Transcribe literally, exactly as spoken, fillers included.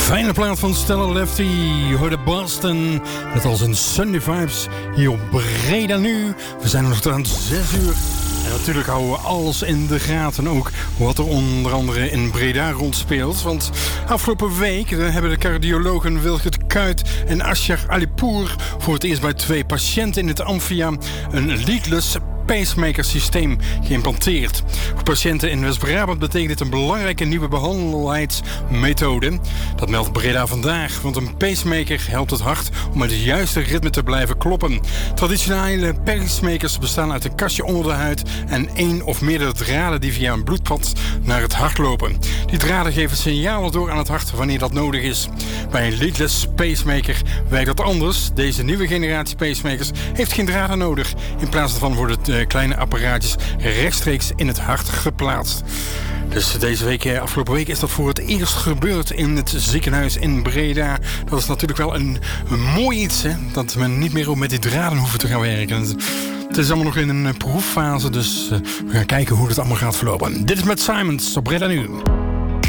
Fijne plaat van Stella Lefty. Je hoorde Boston. Net als een Sunday Vibes hier op Breda nu. We zijn nog tot aan zes uur. En natuurlijk houden we alles in de gaten ook. Wat er onder andere in Breda rondspeelt. Want afgelopen week hebben de cardiologen Wilgert Kuyt en Ashar Alipour voor het eerst bij twee patiënten in het Amphia een leadless pacemaker systeem geïmplanteerd. Voor patiënten in West-Brabant betekent dit een belangrijke nieuwe behandelheidsmethode. Dat meldt Breda vandaag, want een pacemaker helpt het hart om met het juiste ritme te blijven kloppen. Traditionele pacemakers bestaan uit een kastje onder de huid en één of meerdere draden die via een bloedpad naar het hart lopen. Die draden geven signalen door aan het hart wanneer dat nodig is. Bij een leadless pacemaker werkt dat anders. Deze nieuwe generatie pacemakers heeft geen draden nodig. In plaats daarvan worden het kleine apparaatjes rechtstreeks in het hart geplaatst. Dus deze week, afgelopen week, is dat voor het eerst gebeurd in het ziekenhuis in Breda. Dat is natuurlijk wel een, een mooi iets, hè? Dat men niet meer met die draden hoeft te gaan werken. Het is allemaal nog in een proeffase, dus we gaan kijken hoe het allemaal gaat verlopen. Dit is met Simons op Breda nu.